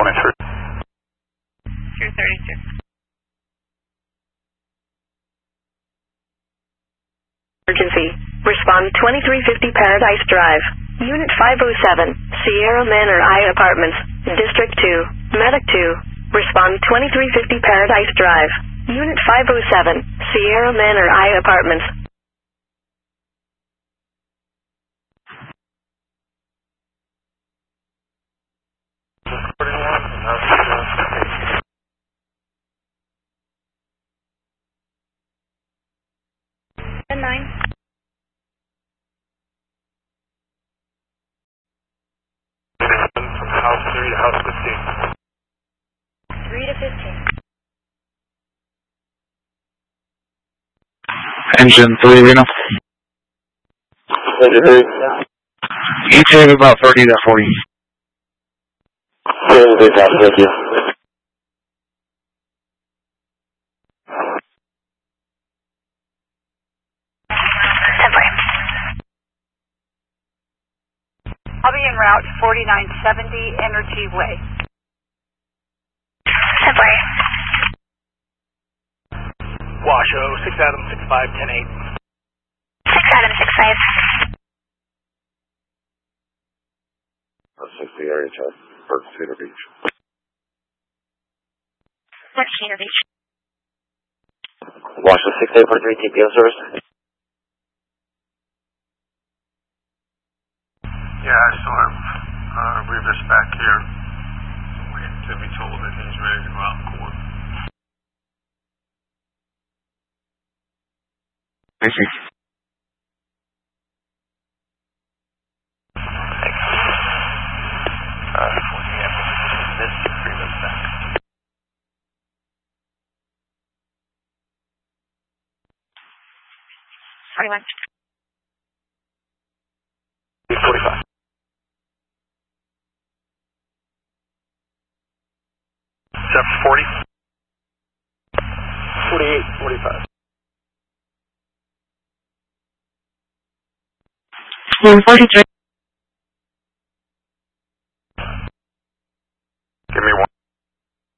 23. Sure, 32. Emergency. Respond 2350 Paradise Drive. Unit 507, Sierra Manor I Apartments, District 2, Medic 2. Respond 2350 Paradise Drive. Unit 507, Sierra Manor I Apartments. And 9. From house 3 to house 15. 3 to 15. Engine 3, Reno. You take about 30 to 40. Thank you. I'll be en route 4970 Energy Way. Temporary. Washoe, 6 Adam, 65, 10-8. 6 Adam, 6-5. 60 area check for Cedar Beach. What's Cedar Beach? Washoe, 6843, TPO service. Yeah, I still have Revis back here. Waiting to be told that he's ready to go out in court. I see. Revis back. Anyone? 45. Except 40. 48, 45. 43.